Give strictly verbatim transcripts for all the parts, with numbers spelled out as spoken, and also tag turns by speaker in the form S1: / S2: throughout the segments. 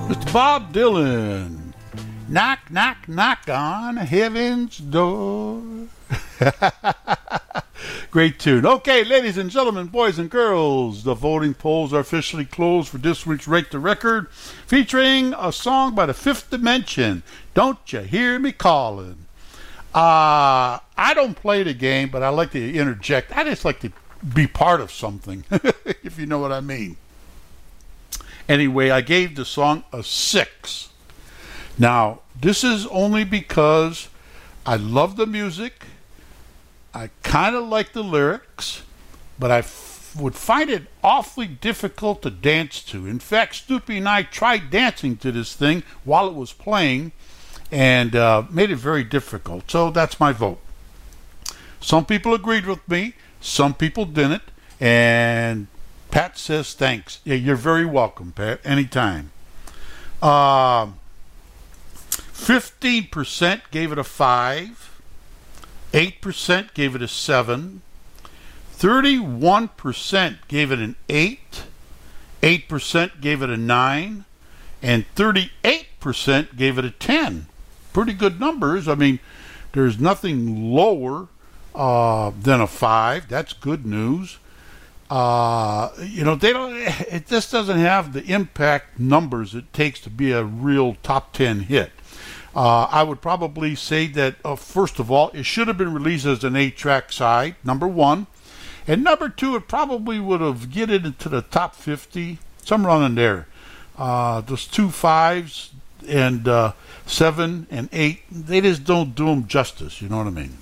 S1: Mister Bob Dylan. Knock, knock, knock on heaven's door. Great tune. Okay, ladies and gentlemen, boys and girls, the voting polls are officially closed for this week's Rate the Record, featuring a song by the Fifth Dimension, Don't You Hear Me Calling. Uh, I don't play the game, but I like to interject. I just like to be part of something, if you know what I mean. Anyway, I gave the song a six. Now, this is only because I love the music. I kind of like the lyrics, but I f- would find it awfully difficult to dance to. In fact, Snoopy and I tried dancing to this thing while it was playing and uh, made it very difficult. So that's my vote. Some people agreed with me. Some people didn't. And Pat says thanks. Yeah, you're very welcome, Pat. Anytime. Uh, fifteen percent gave it a five. eight percent gave it a seven. thirty-one percent gave it an eight. eight percent gave it a nine. And thirty-eight percent gave it a ten. Pretty good numbers. I mean, there's nothing lower uh, than a five. That's good news. Uh, you know, they don't. It just doesn't have the impact numbers it takes to be a real top ten hit. Uh, I would probably say that, uh, first of all, it should have been released as an eight-track side, number one. And number two, it probably would have get it into the top fifty, somewhere around in there. Uh, those two fives and uh, seven and eight, they just don't do them justice, you know what I mean?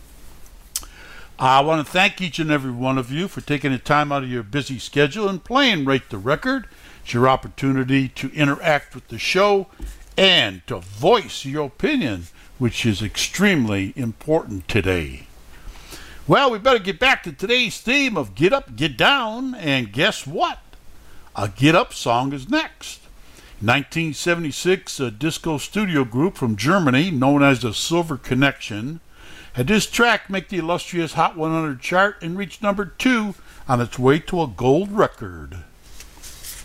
S1: I want to thank each and every one of you for taking the time out of your busy schedule and playing Rate the Record. It's your opportunity to interact with the show and to voice your opinion, which is extremely important today. Well, we better get back to today's theme of Get Up, Get Down, and guess what? A Get Up song is next. nineteen seventy-six, a disco studio group from Germany known as the Silver Connection had this track make the illustrious Hot one hundred chart and reach number two on its way to a gold record.